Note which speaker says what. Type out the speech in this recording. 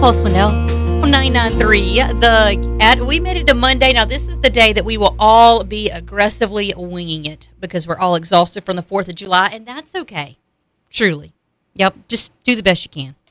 Speaker 1: Paul Swindell on 99.3. We made it to Monday. Now, this is the day that we will all be aggressively winging it because we're all exhausted from the 4th of July, and that's okay. Truly. Yep, just do the best you can.